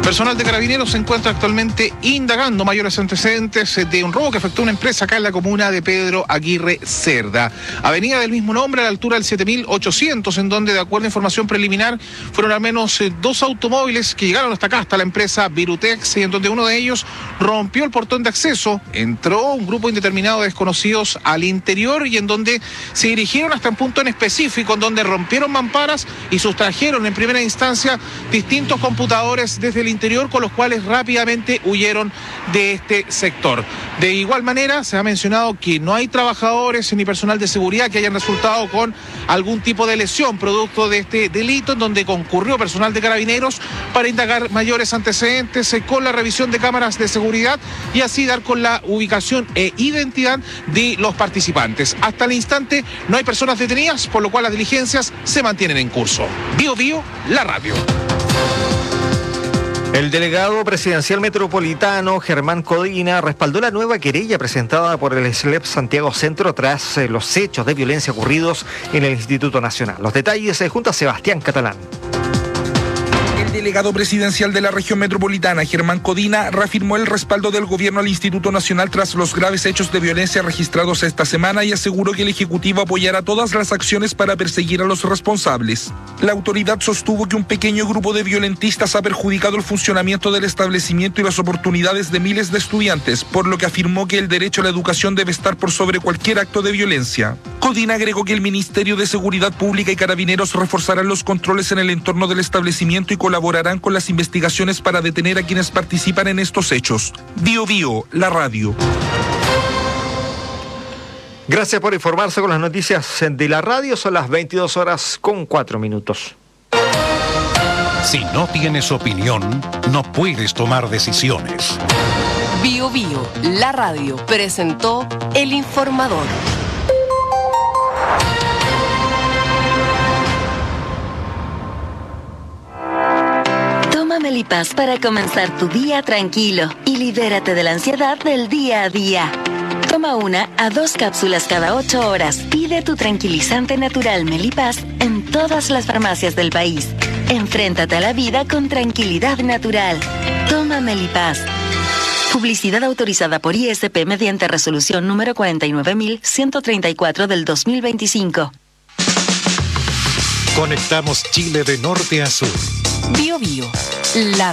Personal de Carabineros se encuentra actualmente indagando mayores antecedentes de un robo que afectó a una empresa acá en la comuna de Pedro Aguirre Cerda. Avenida del mismo nombre, a la altura del 7800, en donde, de acuerdo a información preliminar, fueron al menos 2 automóviles que llegaron hasta acá, hasta la empresa Virutex, y en donde uno de ellos rompió el portón de acceso, entró un grupo indeterminado de desconocidos al interior y en donde se dirigieron hasta un punto en específico, en donde rompieron mamparas y sustrajeron en primera instancia distintos computadores desde el interior, con los cuales rápidamente huyeron de este sector. De igual manera, se ha mencionado que no hay trabajadores ni personal de seguridad que hayan resultado con algún tipo de lesión producto de este delito, en donde concurrió personal de Carabineros para indagar mayores antecedentes con la revisión de cámaras de seguridad y así dar con la ubicación e identidad de los participantes. Hasta el instante no hay personas detenidas, por lo cual las diligencias se mantienen en curso. Bio Bio, la radio. El delegado presidencial metropolitano, Germán Codina, respaldó la nueva querella presentada por el SLEP Santiago Centro tras los hechos de violencia ocurridos en el Instituto Nacional. Los detalles junto a Sebastián Catalán. El delegado presidencial de la región metropolitana, Germán Codina, reafirmó el respaldo del gobierno al Instituto Nacional tras los graves hechos de violencia registrados esta semana y aseguró que el Ejecutivo apoyará todas las acciones para perseguir a los responsables. La autoridad sostuvo que un pequeño grupo de violentistas ha perjudicado el funcionamiento del establecimiento y las oportunidades de miles de estudiantes, por lo que afirmó que el derecho a la educación debe estar por sobre cualquier acto de violencia. Codina agregó que el Ministerio de Seguridad Pública y Carabineros reforzarán los controles en el entorno del establecimiento y colaborarán con las investigaciones para detener a quienes participan en estos hechos. Bio Bio, la radio. Gracias por informarse con las noticias de la radio. Son las 22:04. Si no tienes opinión, no puedes tomar decisiones. Bio Bio, la radio, presentó El Informador. Toma Melipaz para comenzar tu día tranquilo y libérate de la ansiedad del día a día. Toma 1 a 2 cápsulas cada 8 horas. Pide tu tranquilizante natural Melipaz en todas las farmacias del país. Enfréntate a la vida con tranquilidad natural. Toma Melipaz. Publicidad autorizada por ISP mediante resolución número 49.134 del 2025. Conectamos Chile de norte a sur. Bio Bio, la